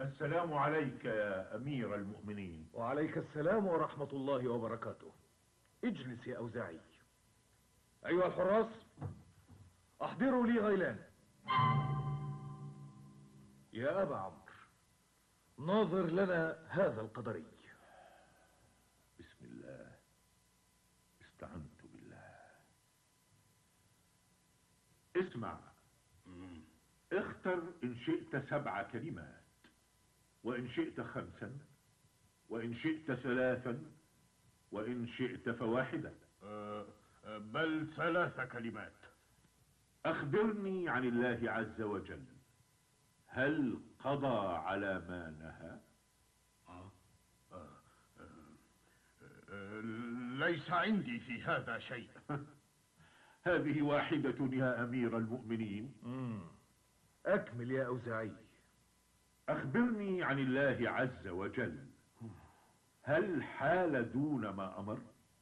السلام عليك يا أمير المؤمنين. وعليك السلام ورحمة الله وبركاته. اجلس يا أوزاعي. أيها الحراس، أحضروا لي غيلان. يا أبا عمرو، ناظر لنا هذا القدري. بسم الله، استعنت بالله. اسمع، اختر إن شئت 7 كلمات، وإن شئت 5، وإن شئت 3، وإن شئت فواحدة. بل 3 كلمات. أخبرني عن الله عز وجل، هل قضى على ما نهى؟ ليس عندي في هذا شيء. هذه واحدة يا أمير المؤمنين. أكمل يا أوزاعي. أخبرني عن الله عز وجل، هل حال دون ما أمر؟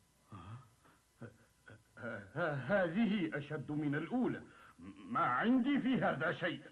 هذه أشد من الأولى. ما عندي في هذا شيء.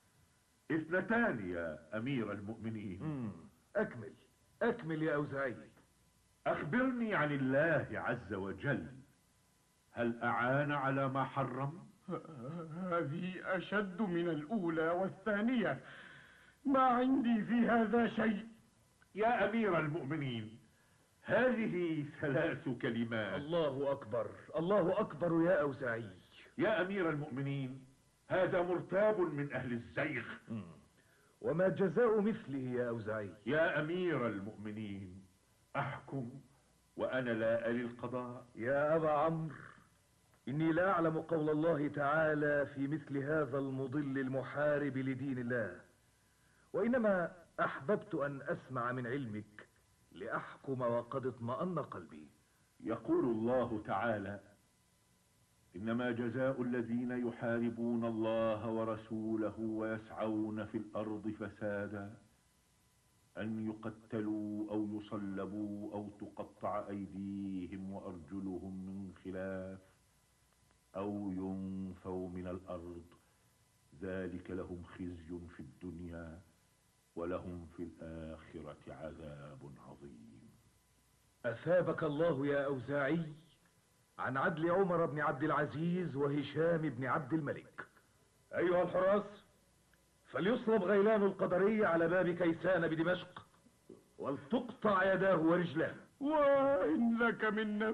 2 يا أمير المؤمنين. أكمل يا أوزاعي. أخبرني عن الله عز وجل، هل أعان على ما حرم؟ هذه أشد من الأولى والثانية. ما عندي في هذا شيء. يا أمير المؤمنين، هذه 3 كلمات. الله أكبر، الله أكبر يا أوزاعي. يا أمير المؤمنين، هذا مرتاب من أهل الزيغ. وما جزاء مثله يا أوزاعي؟ يا أمير المؤمنين، أحكم وأنا لا ألي القضاء. يا أبا عمرو، إني لا أعلم قول الله تعالى في مثل هذا المضل المحارب لدين الله، وإنما أحببت أن أسمع من علمك لأحكم وقد اطمأن قلبي. يقول الله تعالى: إنما جزاء الذين يحاربون الله ورسوله ويسعون في الأرض فسادا أن يقتلوا أو يصلبوا أو تقطع أيديهم وأرجلهم من خلاف أو ينفوا من الأرض، ذلك لهم خزي في الدنيا ولهم في الآخرة عذاب عظيم. أثابك الله يا أوزاعي عن عدل عمر بن عبد العزيز وهشام بن عبد الملك. أيها الحراس، فليصلب غيلان القدري على باب كيسان بدمشق، ولتقطع يداه ورجلاه. وإن لك من